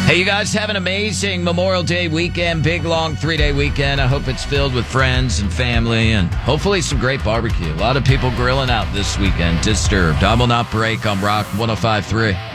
Hey, you guys have an amazing Memorial Day weekend, big, long 3-day weekend. I hope it's filled with friends and family and hopefully some great barbecue. A lot of people grilling out this weekend. Disturbed. I will not break on Rock 105.3.